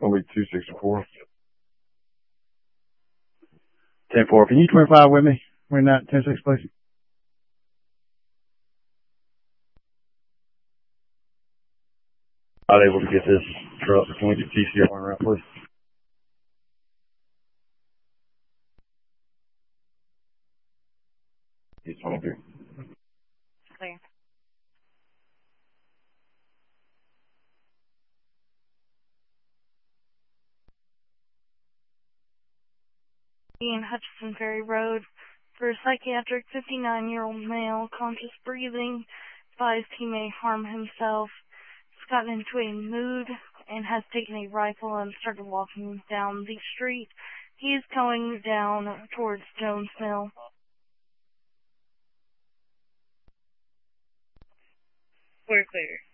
gonna be 264. 10-4. Can you 25 with me? We're not 10-6, please. Not able to get this truck. Can we get TCR on around, please? He's on here. Clear. Ian Hutchinson Ferry Road for a psychiatric 59-year-old male, conscious breathing, advised he may harm himself. He's gotten into a mood and has taken a rifle and started walking down the street. He is going down towards Jones Mill. We're clear.